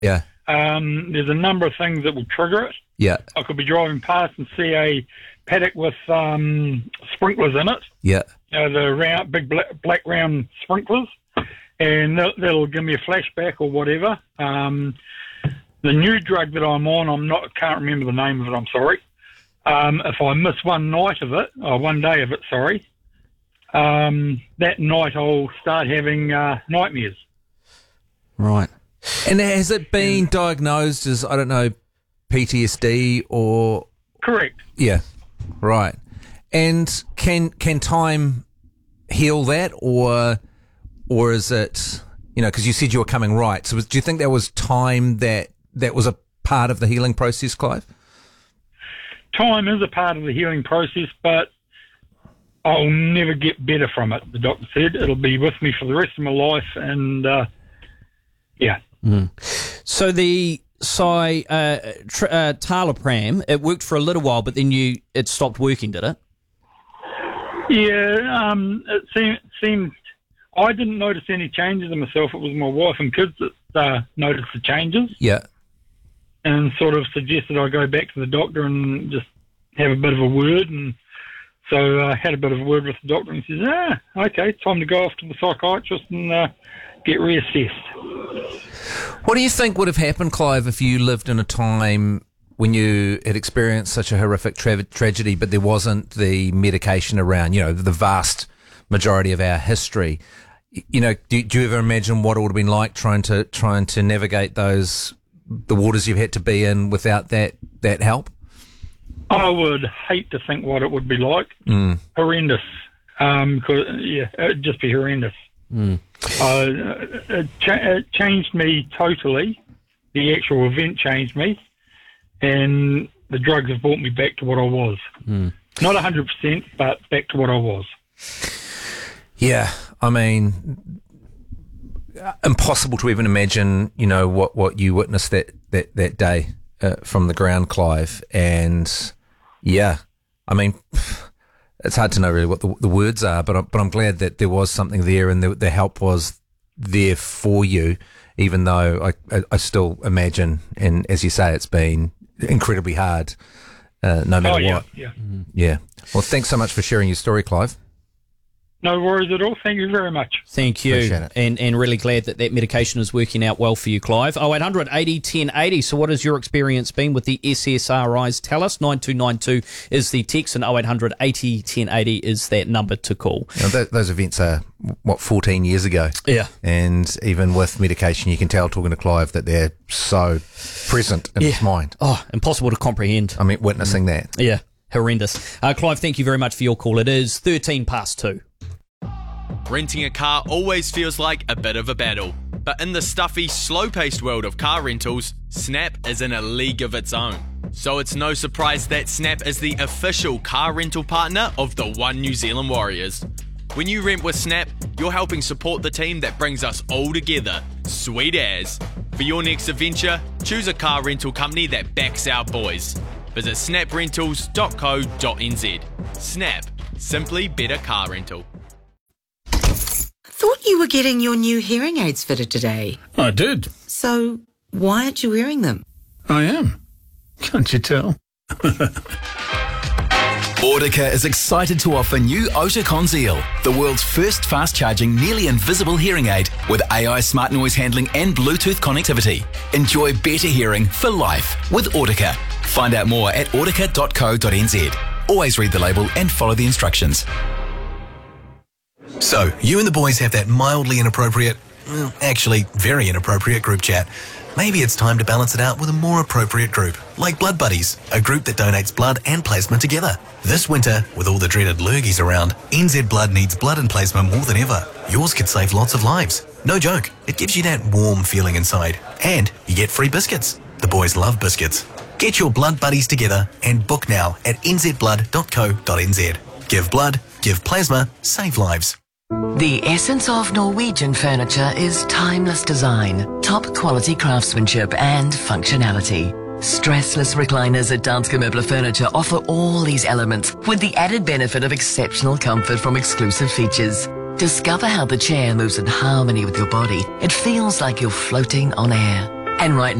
Yeah. There's a number of things that will trigger it. Yeah. I could be driving past and see a paddock with sprinklers in it. Yeah. The round, big black round sprinklers, and that'll give me a flashback or whatever. The new drug that I'm on, can't remember the name of it. I'm sorry. If I miss one day of it, that night I'll start having nightmares. Right. And has it been diagnosed as, I don't know, PTSD or? Correct. Yeah. Right. And can time heal that, or is it, because you said you were coming right. So do you think there was time that was a part of the healing process, Clive? Time is a part of the healing process, but I'll never get better from it. The doctor said it'll be with me for the rest of my life, and yeah. Mm. So the Talipram, it worked for a little while, but then it stopped working, did it? Yeah, it seemed I didn't notice any changes in myself. It was my wife and kids that noticed the changes. Yeah. And sort of suggested I go back to the doctor and just have a bit of a word. And so I had a bit of a word with the doctor, and he says, okay, time to go off to the psychiatrist and get reassessed. What do you think would have happened, Clive, if you lived in a time when you had experienced such a horrific tragedy, but there wasn't the medication around, the vast majority of our history? Do you ever imagine what it would have been like trying to navigate the waters you've had to be in without that help? I would hate to think what it would be like. Horrendous. It'd just be horrendous. It changed me totally. The actual event changed me, and the drugs have brought me back to what I was. Not 100%, but back to what I was. Yeah, I mean, impossible to even imagine, what you witnessed that day from the ground, Clive. And yeah, I mean, it's hard to know really what the words are, but I'm glad that there was something there, and the help was there for you, even though I still imagine, and as you say, it's been incredibly hard, no matter what. Yeah. Well, thanks so much for sharing your story, Clive. No worries at all. Thank you very much. Thank you. Appreciate it. And really glad that medication is working out well for you, Clive. 0800 80 1080. So what has your experience been with the SSRIs? Tell us. 9292 is the text, and 0800 80 1080 is that number to call. Those events are, 14 years ago? Yeah. And even with medication, you can tell, talking to Clive, that they're so present in his mind. Oh, impossible to comprehend. I mean, witnessing that. Yeah, horrendous. Clive, thank you very much for your call. It is 2. Renting a car always feels like a bit of a battle, but in the stuffy, slow-paced world of car rentals, Snap is in a league of its own. So it's no surprise that Snap is the official car rental partner of the One New Zealand Warriors. When you rent with Snap, you're helping support the team that brings us all together. Sweet as. For your next adventure, choose a car rental company that backs our boys. Visit snaprentals.co.nz. Snap. Simply better car rental. Thought you were getting your new hearing aids fitted today. I did. So, why aren't you wearing them? I am. Can't you tell? Audica is excited to offer new Oticon Zeal, the world's first fast-charging, nearly invisible hearing aid with AI smart noise handling and Bluetooth connectivity. Enjoy better hearing for life with Audica. Find out more at audica.co.nz. Always read the label and follow the instructions. So, you and the boys have that mildly inappropriate, actually very inappropriate group chat. Maybe it's time to balance it out with a more appropriate group, like Blood Buddies, a group that donates blood and plasma together. This winter, with all the dreaded lurgies around, NZ Blood needs blood and plasma more than ever. Yours could save lots of lives. No joke, it gives you that warm feeling inside. And you get free biscuits. The boys love biscuits. Get your Blood Buddies together and book now at nzblood.co.nz. Give blood, give plasma, save lives. The essence of Norwegian furniture is timeless design, top quality craftsmanship and functionality. Stressless recliners at Danske Møbler Furniture offer all these elements with the added benefit of exceptional comfort from exclusive features. Discover how the chair moves in harmony with your body. It feels like you're floating on air. And right